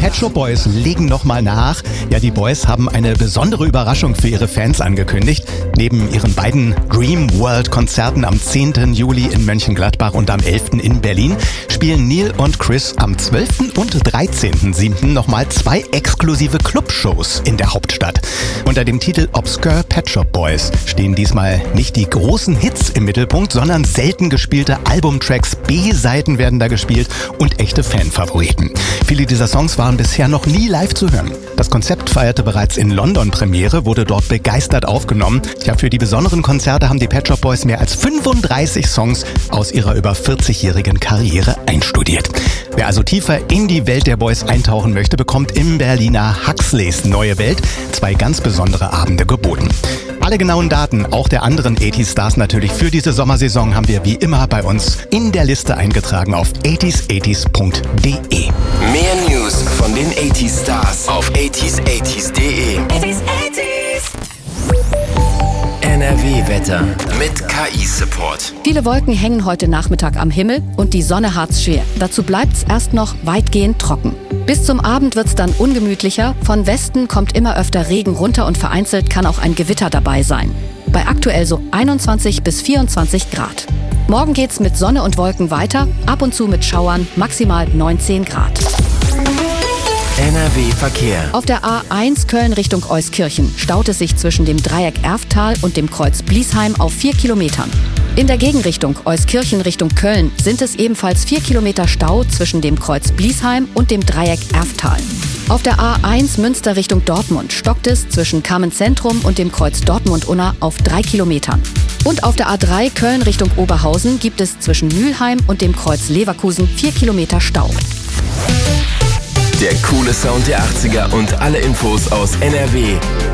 Pet Shop Boys legen nochmal nach. Ja, die Boys haben eine besondere Überraschung für ihre Fans angekündigt. Neben ihren beiden Dream World Konzerten am 10. Juli in Mönchengladbach und am 11. in Berlin spielen Neil und Chris am 12. und 13.7. nochmal 2 exklusive Clubshows in der Hauptstadt. Unter dem Titel Obscure Pet Shop Boys stehen diesmal nicht die großen Hits im Mittelpunkt, sondern selten gespielte Albumtracks, B-Seiten werden da gespielt und echte Fanfavoriten. Viele dieser Songs waren bisher noch nie live zu hören. Das Konzept feierte bereits in London Premiere, wurde dort begeistert aufgenommen. Ja, für die besonderen Konzerte haben die Pet Shop Boys mehr als 35 Songs aus ihrer über 40-jährigen Karriere einstudiert. Wer also tiefer in die Welt der Boys eintauchen möchte, bekommt im Berliner Huxleys Neue Welt 2 ganz besondere Abende geboten. Alle genauen Daten, auch der anderen 80s-Stars natürlich für diese Sommersaison, haben wir wie immer bei uns in der Liste eingetragen auf 80s80s.de. Mehr News von den 80s-Stars auf 80s80s.de. 80s. NRW-Wetter mit KI-Support. Viele Wolken hängen heute Nachmittag am Himmel und die Sonne harzt schwer. Dazu bleibt's erst noch weitgehend trocken. Bis zum Abend wird's dann ungemütlicher. Von Westen kommt immer öfter Regen runter und vereinzelt kann auch ein Gewitter dabei sein. Bei aktuell so 21 bis 24 Grad. Morgen geht's mit Sonne und Wolken weiter, ab und zu mit Schauern, maximal 19 Grad. NRW-Verkehr. Auf der A1 Köln Richtung Euskirchen staut es sich zwischen dem Dreieck Erftal und dem Kreuz Bliesheim auf 4 Kilometern. In der Gegenrichtung Euskirchen Richtung Köln sind es ebenfalls 4 Kilometer Stau zwischen dem Kreuz Bliesheim und dem Dreieck Erftal. Auf der A1 Münster Richtung Dortmund stockt es zwischen Kamenz-Zentrum und dem Kreuz Dortmund-Unna auf 3 Kilometern. Und auf der A3 Köln Richtung Oberhausen gibt es zwischen Mülheim und dem Kreuz Leverkusen 4 Kilometer Stau. Der coole Sound der 80er und alle Infos aus NRW